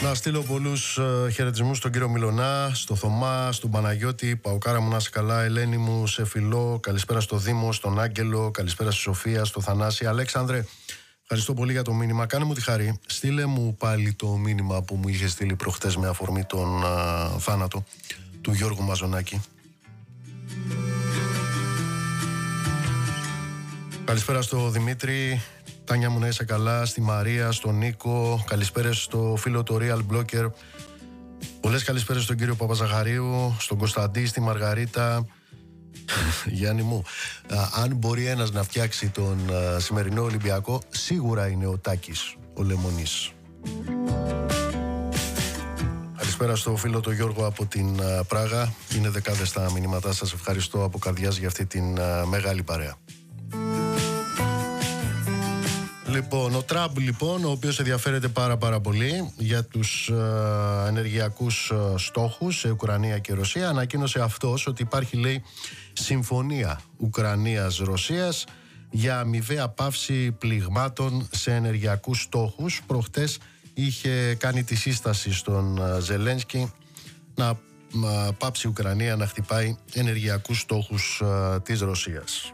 Να στείλω πολλούς χαιρετισμούς στον κύριο Μιλωνά, στο Θωμά, στον Παναγιώτη, Παοκάρα μου να είσαι καλά, Ελένη μου, σε φιλό, καλησπέρα στο Δήμο, στον Άγγελο, καλησπέρα στη Σοφία, στο Θανάση. Αλέξανδρε, ευχαριστώ πολύ για το μήνυμα. Κάνε μου τη χαρή, στείλε μου πάλι το μήνυμα που μου είχε στείλει προχτές με αφορμή τον θάνατο του Γιώργου Μαζονάκη. Καλησπέρα στο Δημήτρη. Τάνια μου να είσαι καλά, στη Μαρία, στον Νίκο, καλησπέρες στο φίλο το Real Blocker. Πολλές καλησπέρες στον κύριο Παπαζαχαρίου, στον Κωνσταντή, στη Μαργαρίτα. Γιάννη μου, αν μπορεί ένας να φτιάξει τον σημερινό Ολυμπιακό, σίγουρα είναι ο Τάκης, ο Λεμονής. Καλησπέρα στο φίλο το Γιώργο από την Πράγα. Είναι δεκάδες τα μηνύματά σας, ευχαριστώ από καρδιάς για αυτή την μεγάλη παρέα. Λοιπόν, ο Τραμπ λοιπόν, ο οποίος ενδιαφέρεται πάρα πολύ για τους ενεργειακούς στόχους σε Ουκρανία και Ρωσία, ανακοίνωσε αυτός ότι υπάρχει, λέει, συμφωνία Ουκρανίας-Ρωσίας για αμοιβαία πάυση πληγμάτων σε ενεργειακούς στόχους. Προχτές είχε κάνει τη σύσταση στον Ζελένσκι να πάψει η Ουκρανία να χτυπάει ενεργειακούς στόχους της Ρωσίας.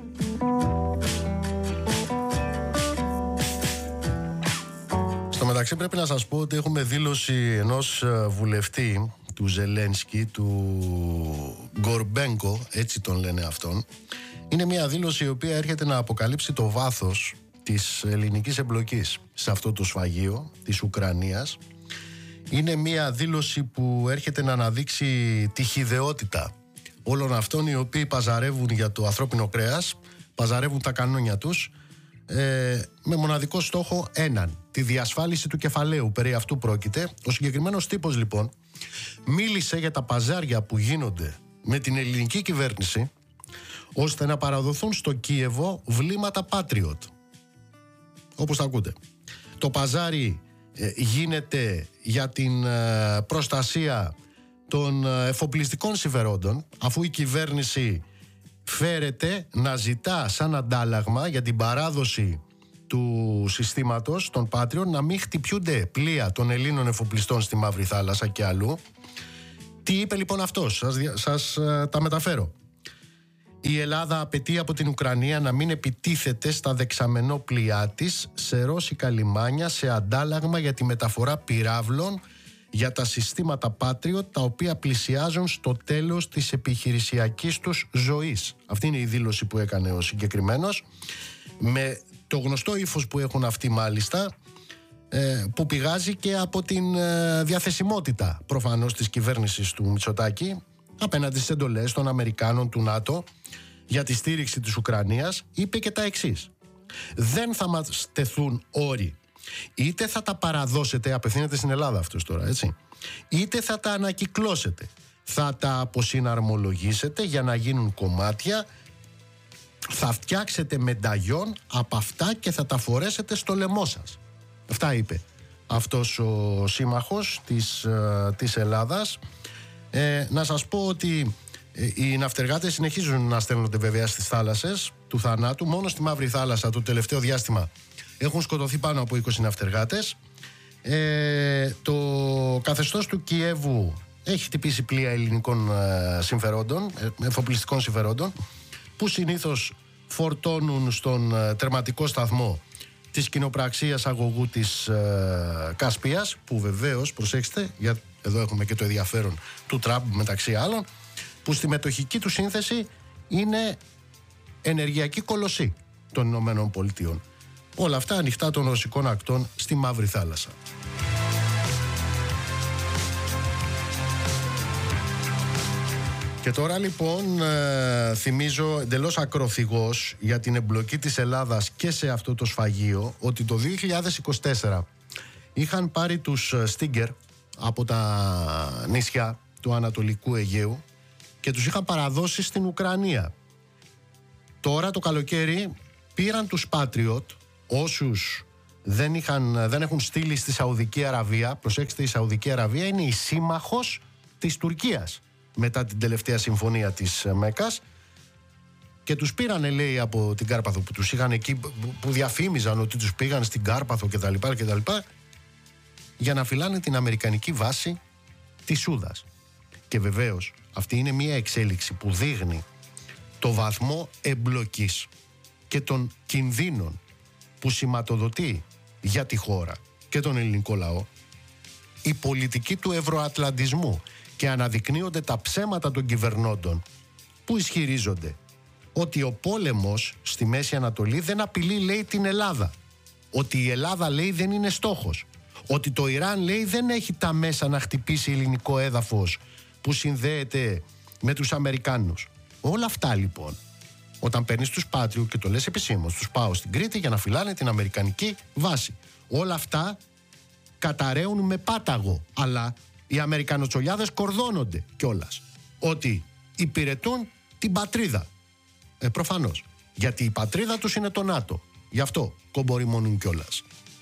Στο μεταξύ πρέπει να σας πω ότι έχουμε δήλωση ενός βουλευτή του Ζελένσκι, του Γκορμπένκο, έτσι τον λένε αυτόν. Είναι μια δήλωση η οποία έρχεται να αποκαλύψει το βάθος της ελληνικής εμπλοκής σε αυτό το σφαγείο της Ουκρανίας. Είναι μια δήλωση που έρχεται να αναδείξει τη χυδαιότητα όλων αυτών οι οποίοι παζαρεύουν για το ανθρώπινο κρέας, παζαρεύουν τα κανόνια τους, με μοναδικό στόχο έναν, τη διασφάλιση του κεφαλαίου. Περί αυτού πρόκειται. Ο συγκεκριμένος τύπος λοιπόν μίλησε για τα παζάρια που γίνονται με την ελληνική κυβέρνηση ώστε να παραδοθούν στο Κίεβο βλήματα Patriot, όπως τα ακούτε. Το παζάρι γίνεται για την προστασία των εφοπλιστικών συμφερόντων, αφού η κυβέρνηση φέρεται να ζητά σαν αντάλλαγμα για την παράδοση του συστήματος των Patriot να μην χτυπιούνται πλοία των Ελλήνων εφοπλιστών στη Μαύρη Θάλασσα και αλλού. Τι είπε λοιπόν αυτός, σας τα μεταφέρω. Η Ελλάδα απαιτεί από την Ουκρανία να μην επιτίθεται στα δεξαμενόπλοιά της σε ρώσικα λιμάνια σε αντάλλαγμα για τη μεταφορά πυράβλων για τα συστήματα Patriot, τα οποία πλησιάζουν στο τέλος της επιχειρησιακής τους ζωής. Αυτή είναι η δήλωση που έκανε ο συγκεκριμένος, με το γνωστό ύφος που έχουν αυτοί μάλιστα, που πηγάζει και από την διαθεσιμότητα προφανώς της κυβέρνισης του Μητσοτάκη απέναντι στις εντολές των Αμερικάνων, του ΝΑΤΟ για τη στήριξη της Ουκρανίας. Είπε και τα εξής: δεν θα μας τεθούν όροι. Είτε θα τα παραδώσετε, απευθύνεται στην Ελλάδα αυτός τώρα, έτσι, είτε θα τα ανακυκλώσετε, θα τα αποσυναρμολογήσετε για να γίνουν κομμάτια, θα φτιάξετε μενταγιόν από αυτά και θα τα φορέσετε στο λαιμό σας. Αυτά είπε αυτός ο σύμμαχος της Ελλάδας. Να σας πω ότι οι ναυτεργάτες συνεχίζουν να στέλνονται βέβαια στις θάλασσες του θανάτου. Μόνο στη Μαύρη Θάλασσα το τελευταίο διάστημα έχουν σκοτωθεί πάνω από 20 ναυτεργάτες. Το καθεστώς του Κιέβου έχει χτυπήσει πλοία ελληνικών συμφερόντων, εφοπλιστικών συμφερόντων, που συνήθως φορτώνουν στον τερματικό σταθμό της κοινοπραξίας αγωγού της Κασπίας, που βεβαίως, προσέξτε, εδώ έχουμε και το ενδιαφέρον του Τραμπ μεταξύ άλλων, που στη μετοχική του σύνθεση είναι ενεργειακή κολοσσή των Ηνωμένων Πολιτειών. Όλα αυτά ανοιχτά των ρωσικών ακτών στη Μαύρη Θάλασσα. Και τώρα λοιπόν θυμίζω εντελώς ακροθυγός για την εμπλοκή της Ελλάδας και σε αυτό το σφαγείο ότι το 2024 είχαν πάρει τους Stinger από τα νησιά του Ανατολικού Αιγαίου και τους είχαν παραδώσει στην Ουκρανία. Τώρα το καλοκαίρι πήραν τους Patriot, όσους δεν έχουν στείλει στη Σαουδική Αραβία. Προσέξτε, η Σαουδική Αραβία είναι η σύμμαχος της Τουρκίας μετά την τελευταία συμφωνία της Μέκας, και τους πήρανε, λέει, από την Κάρπαθο, που τους είχαν εκεί, που διαφήμιζαν ότι τους πήγαν στην Κάρπαθο κτλ. για να φυλάνε την αμερικανική βάση της Σούδας. Και βεβαίως αυτή είναι μια εξέλιξη που δείχνει το βαθμό εμπλοκής και των κινδύνων που σηματοδοτεί για τη χώρα και τον ελληνικό λαό η πολιτική του ευρωατλαντισμού, και αναδεικνύονται τα ψέματα των κυβερνώντων που ισχυρίζονται ότι ο πόλεμος στη Μέση Ανατολή δεν απειλεί, λέει, την Ελλάδα, ότι η Ελλάδα, λέει, δεν είναι στόχος, ότι το Ιράν, λέει, δεν έχει τα μέσα να χτυπήσει ελληνικό έδαφος που συνδέεται με τους Αμερικάνους. Όλα αυτά λοιπόν, όταν παίρνεις τους Πάτριου και το λες επισήμως, τους πάω στην Κρήτη για να φυλάνε την αμερικανική βάση, όλα αυτά καταραίουν με πάταγο, αλλά οι Αμερικανοτσολιάδες κορδώνονται κιόλας ότι υπηρετούν την πατρίδα. Προφανώς, γιατί η πατρίδα τους είναι το ΝΑΤΟ. Γι' αυτό κομπορημονούν κιόλας.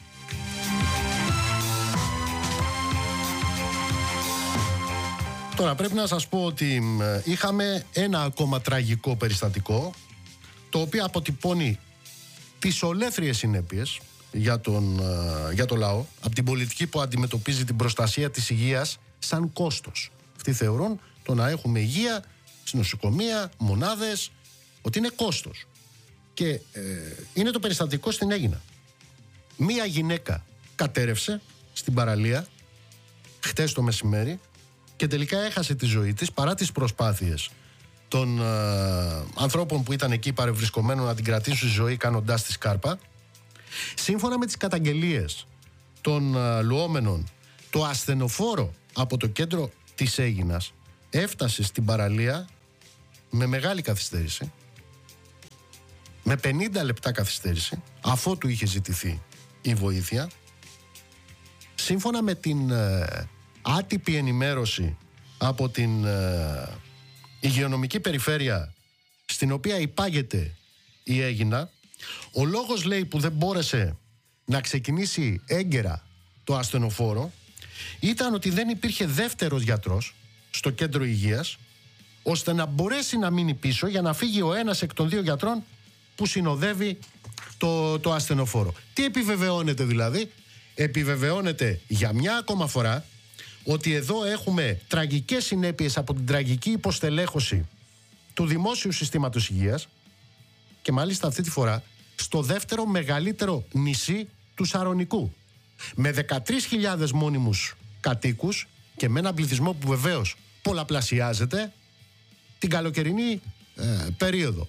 Τώρα πρέπει να σας πω ότι είχαμε ένα ακόμα τραγικό περιστατικό, το οποίο αποτυπώνει τις ολέθριες συνέπειες για το λαό, από την πολιτική που αντιμετωπίζει την προστασία της υγείας σαν κόστος. Αυτοί θεωρούν το να έχουμε υγεία στην νοσοκομεία, μονάδες, ότι είναι κόστος. Και είναι το περιστατικό στην Αίγινα. Μία γυναίκα κατέρευσε στην παραλία χτες το μεσημέρι και τελικά έχασε τη ζωή της παρά τις προσπάθειες των ανθρώπων που ήταν εκεί παρευρισκομένων να την κρατήσουν στη ζωή κάνοντάς τη σκάρπα. Σύμφωνα με τις καταγγελίες των λουόμενων, το ασθενοφόρο από το κέντρο της Αίγινας έφτασε στην παραλία με μεγάλη καθυστέρηση, με 50 λεπτά καθυστέρηση, αφότου είχε ζητηθεί η βοήθεια. Σύμφωνα με την άτυπη ενημέρωση από την υγειονομική περιφέρεια στην οποία υπάγεται η Αίγινα, ο λόγος, λέει, που δεν μπόρεσε να ξεκινήσει έγκαιρα το ασθενοφόρο ήταν ότι δεν υπήρχε δεύτερος γιατρός στο κέντρο υγείας ώστε να μπορέσει να μείνει πίσω για να φύγει ο ένας εκ των δύο γιατρών που συνοδεύει το ασθενοφόρο. Τι επιβεβαιώνεται δηλαδή? Επιβεβαιώνεται για μια ακόμα φορά ότι εδώ έχουμε τραγικές συνέπειες από την τραγική υποστελέχωση του δημόσιου συστήματος υγείας, και μάλιστα αυτή τη φορά στο δεύτερο μεγαλύτερο νησί του Σαρονικού, με 13.000 μόνιμους κατοίκους και με έναν πληθυσμό που βεβαίως πολλαπλασιάζεται την καλοκαιρινή περίοδο.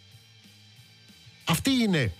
Αυτή είναι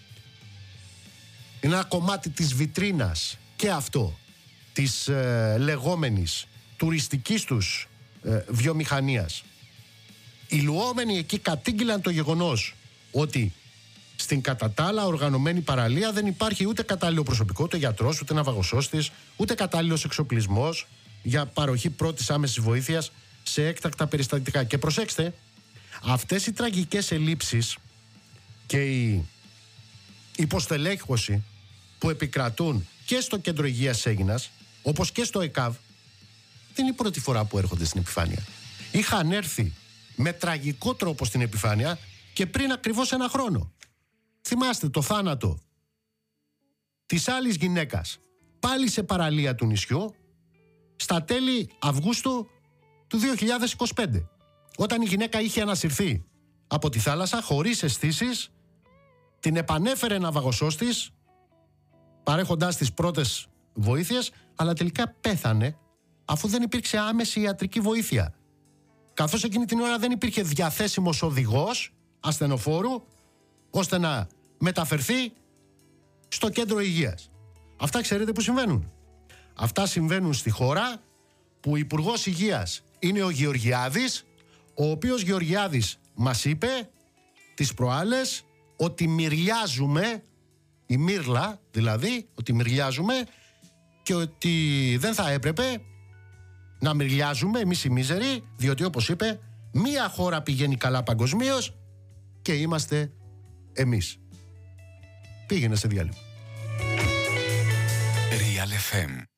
ένα κομμάτι της βιτρίνας και αυτό της λεγόμενης τουριστικής τους βιομηχανίας. Οι λουόμενοι εκεί κατήγγειλαν το γεγονός ότι στην κατά τα άλλα οργανωμένη παραλία δεν υπάρχει ούτε κατάλληλο προσωπικό, ούτε γιατρός, ούτε ναυαγοσώστης, ούτε κατάλληλος εξοπλισμός για παροχή πρώτης άμεσης βοήθειας σε έκτακτα περιστατικά. Και προσέξτε, αυτές οι τραγικές ελλείψεις και η υποστελέχωση που επικρατούν και στο κέντρο υγείας Αίγινας, όπως και στο ΕΚΑΒ, δεν είναι η πρώτη φορά που έρχονται στην επιφάνεια. Είχαν έρθει με τραγικό τρόπο στην επιφάνεια και πριν ακριβώς ένα χρόνο. Θυμάστε το θάνατο της άλλης γυναίκας, πάλι σε παραλία του νησιού, στα τέλη Αυγούστου του 2025. Όταν η γυναίκα είχε ανασυρθεί από τη θάλασσα χωρίς αισθήσεις, την επανέφερε ναυαγοσώστης, παρέχοντάς τις πρώτες βοήθειες, αλλά τελικά πέθανε αφού δεν υπήρξε άμεση ιατρική βοήθεια. Καθώς εκείνη την ώρα δεν υπήρχε διαθέσιμος οδηγός ασθενοφόρου ώστε να μεταφερθεί στο κέντρο υγείας. Αυτά ξέρετε που συμβαίνουν? Αυτά συμβαίνουν στη χώρα που ο Υπουργός Υγείας είναι ο Γεωργιάδης, ο οποίος Γεωργιάδης μας είπε τις προάλλες ότι μυριάζουμε, η μύρλα δηλαδή, ότι μυριάζουμε και ότι δεν θα έπρεπε να μυριάζουμε εμείς οι μίζεροι, διότι όπως είπε, μία χώρα πηγαίνει καλά παγκοσμίως και είμαστε εμείς. Πήγαινε σε διάλειμμα. Real FM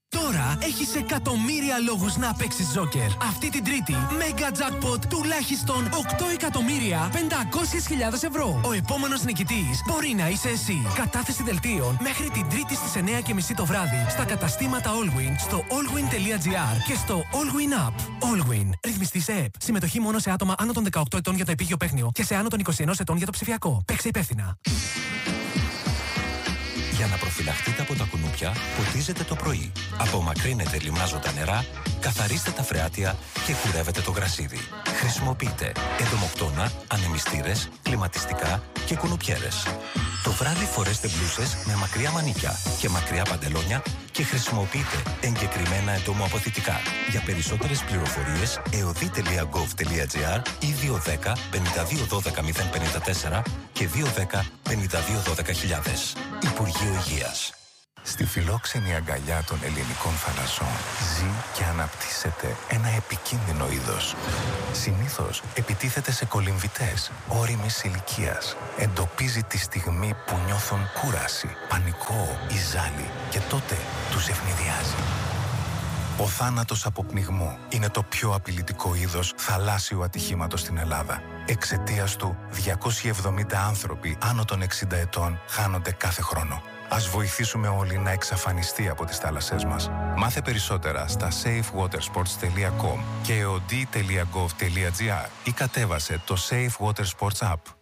Τώρα έχεις εκατομμύρια λόγους να παίξεις Joker. Αυτή την Τρίτη, Mega Jackpot τουλάχιστον 8.500.000 ευρώ. Ο επόμενος νικητής μπορεί να είσαι εσύ. Κατάθεση δελτίων μέχρι την Τρίτη στις 9:30 το βράδυ στα καταστήματα Allwyn, στο allwyn.gr και στο Allwyn App. Allwyn. Ρυθμιστή σε ΕΠ. Συμμετοχή μόνο σε άτομα άνω των 18 ετών για το επίγειο παίχνιο και σε άνω των 21 ετών για το ψηφιακό. Παίξε υπεύθυνα. Για να προφυλαχτείτε από τα κουνούπια, ποτίζετε το πρωί. Απομακρύνετε λιμνάζοντα νερά, καθαρίστε τα φρεάτια και κουρεύετε το γρασίδι. Χρησιμοποιείτε εντομοκτώνα, ανεμιστήρες, κλιματιστικά και κουνουπιέρες. Το βράδυ φορέστε μπλούσες με μακριά μανίκια και μακριά παντελόνια και χρησιμοποιείτε εγκεκριμένα εντομοαποθητικά. Για περισσότερες πληροφορίες, eodi.gov.gr ή 210 52 12 054 και 210 52 12 000. Υπουργείο Υγείας. Στη φιλόξενη αγκαλιά των ελληνικών θαλασσών ζει και αναπτύσσεται ένα επικίνδυνο είδος. Συνήθως επιτίθεται σε κολυμβητές ώριμης ηλικίας. Εντοπίζει τη στιγμή που νιώθουν κούραση, πανικό ή ζάλι και τότε τους ευνηδιάζει. Ο θάνατος από πνιγμό είναι το πιο απειλητικό είδος θαλάσσιου ατυχήματος στην Ελλάδα. Εξαιτίας του, 270 άνθρωποι άνω των 60 ετών χάνονται κάθε χρόνο. Ας βοηθήσουμε όλοι να εξαφανιστεί από τις θάλασσές μας. Μάθε περισσότερα στα safewatersports.com και eod.gov.gr ή κατέβασε το Safe Water Sports App.